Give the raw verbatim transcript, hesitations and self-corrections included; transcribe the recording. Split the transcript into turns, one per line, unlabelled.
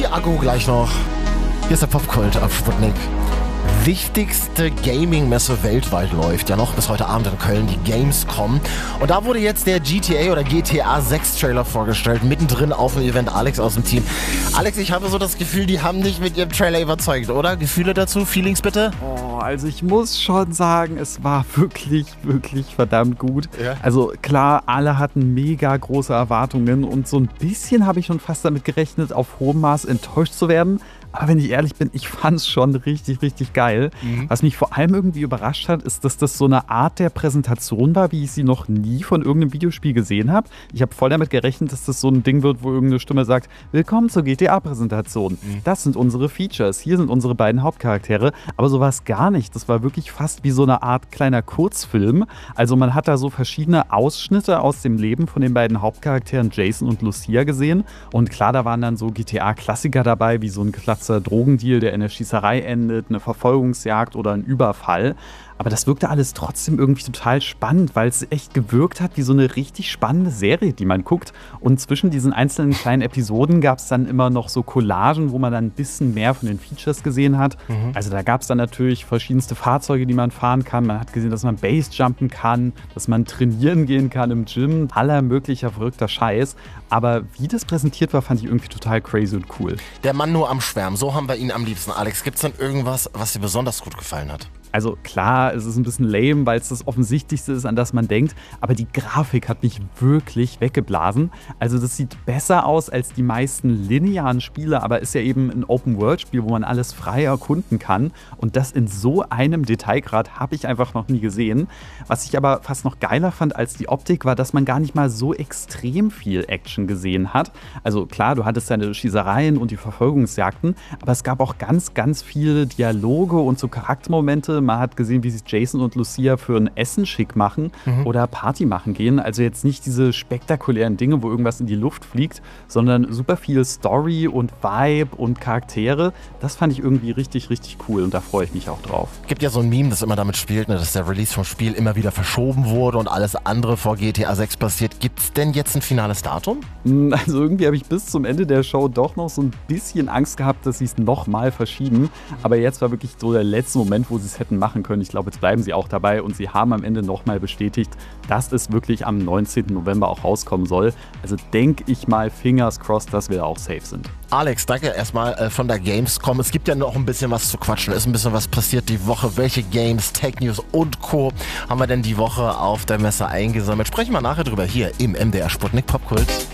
Akku gleich noch. Hier ist der Popkult auf Sputnik. Wichtigste Gaming-Messe weltweit läuft ja noch bis heute Abend in Köln, die Gamescom. Und da wurde jetzt der G T A oder G T A sechs Trailer vorgestellt, mittendrin auf dem Event. Alex aus dem Team. Alex, ich habe so das Gefühl, die haben dich mit ihrem Trailer überzeugt, oder? Gefühle dazu? Feelings bitte?
Oh, also ich muss schon sagen, es war wirklich, wirklich verdammt gut. Ja. Also klar, alle hatten mega große Erwartungen und so ein bisschen habe ich schon fast damit gerechnet, auf hohem Maß enttäuscht zu werden. Aber wenn ich ehrlich bin, ich fand es schon richtig, richtig geil. Mhm. Was mich vor allem irgendwie überrascht hat, ist, dass das so eine Art der Präsentation war, wie ich sie noch nie von irgendeinem Videospiel gesehen habe. Ich habe voll damit gerechnet, dass das so ein Ding wird, wo irgendeine Stimme sagt, willkommen zur G T A-Präsentation. Mhm. Das sind unsere Features, hier sind unsere beiden Hauptcharaktere. Aber so war es gar nicht. Das war wirklich fast wie so eine Art kleiner Kurzfilm. Also man hat da so verschiedene Ausschnitte aus dem Leben von den beiden Hauptcharakteren Jason und Lucia gesehen. Und klar, da waren dann so G T A-Klassiker dabei, wie so ein Klassiker Drogendeal, der in der Schießerei endet, eine Verfolgungsjagd oder ein Überfall. Aber das wirkte alles trotzdem irgendwie total spannend, weil es echt gewirkt hat wie so eine richtig spannende Serie, die man guckt. Und zwischen diesen einzelnen kleinen Episoden gab es dann immer noch so Collagen, wo man dann ein bisschen mehr von den Features gesehen hat. Mhm. Also da gab es dann natürlich verschiedenste Fahrzeuge, die man fahren kann. Man hat gesehen, dass man Basejumpen kann, dass man trainieren gehen kann im Gym. Aller möglicher verrückter Scheiß. Aber wie das präsentiert war, fand ich irgendwie total crazy und cool.
Der Mann nur am Schwärmen, so haben wir ihn am liebsten. Alex, gibt es denn irgendwas, was dir besonders gut gefallen hat?
Also klar, es ist ein bisschen lame, weil es das Offensichtlichste ist, an das man denkt, aber die Grafik hat mich wirklich weggeblasen. Also das sieht besser aus als die meisten linearen Spiele, aber ist ja eben ein Open-World-Spiel, wo man alles frei erkunden kann. Und das in so einem Detailgrad habe ich einfach noch nie gesehen. Was ich aber fast noch geiler fand als die Optik, war, dass man gar nicht mal so extrem viel Action gesehen hat. Also klar, du hattest deine Schießereien und die Verfolgungsjagden, aber es gab auch ganz, ganz viele Dialoge und so Charaktermomente. Man hat gesehen, wie sich Jason und Lucia für ein Essen schick machen mhm. oder Party machen gehen. Also jetzt nicht diese spektakulären Dinge, wo irgendwas in die Luft fliegt, sondern super viel Story und Vibe und Charaktere. Das fand ich irgendwie richtig, richtig cool und da freue ich mich auch drauf.
Gibt ja so ein Meme, das immer damit spielt, ne, dass der Release vom Spiel immer wieder verschoben wurde und alles andere vor G T A sechs passiert. Gibt es denn jetzt ein finales Datum?
Also irgendwie habe ich bis zum Ende der Show doch noch so ein bisschen Angst gehabt, dass sie es nochmal verschieben. Aber jetzt war wirklich so der letzte Moment, wo sie es hätten machen können. Ich glaube, jetzt bleiben sie auch dabei und sie haben am Ende nochmal bestätigt, dass es wirklich am neunzehnten November auch rauskommen soll. Also denke ich mal, fingers crossed, dass wir da auch safe sind.
Alex, danke erstmal äh, von der Gamescom. Es gibt ja noch ein bisschen was zu quatschen. Ist ein bisschen was passiert die Woche. Welche Games, Tech News und Co. haben wir denn die Woche auf der Messe eingesammelt? Sprechen wir nachher drüber hier im M D R Sputnik Popkult.